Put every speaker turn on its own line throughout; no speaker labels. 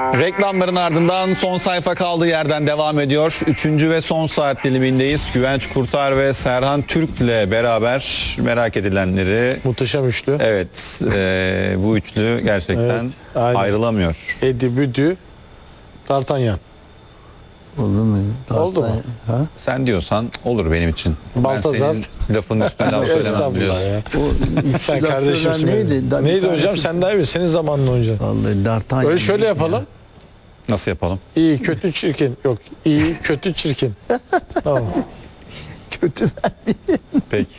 Reklamların ardından son sayfa kaldığı yerden devam ediyor. Üçüncü ve son saat dilimindeyiz. Güvenç Kurtar ve Serhan Türk'le beraber merak edilenleri...
Muhteşem üçlü.
Evet, bu üçlü gerçekten
Evet, aynen.
ayrılamıyor.
Edi Büdü, D'Artagnan.
Oldu mu?
Oldu mu?
Ha?
Sen diyorsan olur benim için.
Baltazar.
Ben senin lafın üstüne laf söylemem
Estağfurullah
biliyorsun.
ya.
O
Sen kardeşimsin
neydi?
benim. Neydi hocam? Sen daha iyi senin zamanın önce.
Vallahi D'Artagnan.
Öyle şöyle yapalım.
Nasıl yapalım?
İyi, kötü, çirkin. Yok, iyi, kötü, çirkin. Tamam.
Kötü.
Peki.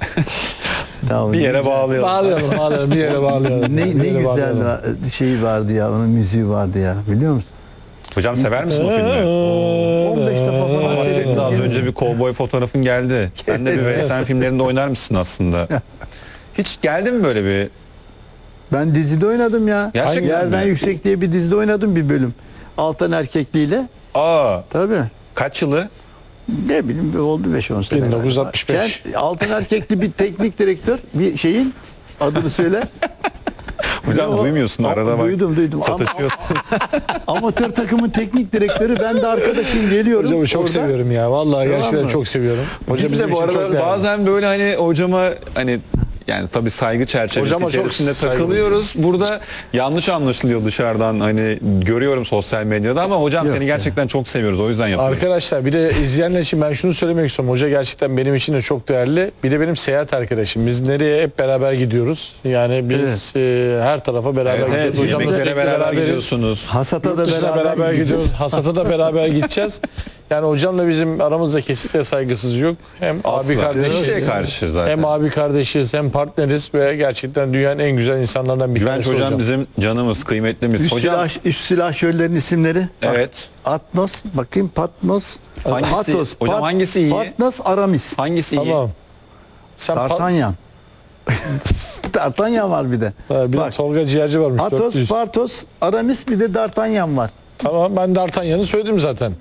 Tamam.
Bir yere bağlayalım.
Bağlayalım, bir yere bağlayalım.
Ne
Bir yere
güzel
bağlayalım.
şey vardı ya, onun müziği vardı ya, biliyor musun?
Hocam sever misin o filmi?
15 defa falan
Senin de az
seyrettim.
önce bir kovboy fotoğrafın geldi. Sen de bir western filmlerinde oynar mısın aslında? Hiç geldi mi böyle bir...
Ben dizide oynadım ya.
Gerçekten
Yerden
mi?
Yüksek diye bir dizide oynadım bir bölüm. Altan Erkekli'yle.
Aa,
Tabii.
kaç yılı?
Ne bileyim oldu 5-10 sene.
1965.
Altan Erkekli bir teknik direktör, bir şeyin adını söyle.
Hocam duymuyorsun arada bak.
Duydum.
Sataşıyorsun.
Amatör takımın teknik direktörü, ben de arkadaşım, geliyorum.
Hocamı çok
Orada-
seviyorum ya. Vallahi
Tamam
gerçekten
mı?
çok seviyorum. Hoca
Biz
bizim
de bu
için çok
arada
değerli.
bazen böyle hani hocama hani yani tabii saygı çerçevesi
Hocama çok
içerisinde
saygı
takılıyoruz. Burada yanlış anlaşılıyor dışarıdan hani görüyorum sosyal medyada ama hocam
Yok
seni
ya.
gerçekten çok seviyoruz o yüzden yapıyoruz.
Arkadaşlar bir de izleyenler için ben şunu söylemek istiyorum. Hoca gerçekten benim için de çok değerli. Bir de benim seyahat arkadaşım. Biz nereye hep beraber gidiyoruz. Yani biz her tarafa beraber
Evet,
gidiyoruz. Hocamla
yemeklere
sürekli
beraber
beraberiz.
gidiyorsunuz.
Hasata
Yurt
da
dışına beraber gidiyoruz. Hasata da beraber gideceğiz. Yani hocamla bizim aramızda kesinlikle saygısız yok. Hem abi
Asla.
kardeşiz.
Kimseye karşı zaten.
Hem abi kardeşiz hem partneriz ve gerçekten dünyanın en güzel insanlardan bir
Güvenç
tanesi
hocam bizim canımız, kıymetlimiz. Hocam
Üst silahşörlerin isimleri. Bak,
evet.
Atnos, bakayım Patnos.
Hangisi?
Athos,
Hocam hangisi iyi?
Patnos, Aramis.
Hangisi iyi?
Tamam. Sen
D'Artagnan. D'Artagnan var bir de.
Bir de
Bak,
Tolga Ciğerci varmış.
Athos,
400.
Partos, Aramis, bir de D'Artagnan var.
Tamam ben D'Artagnan'ı söyledim zaten.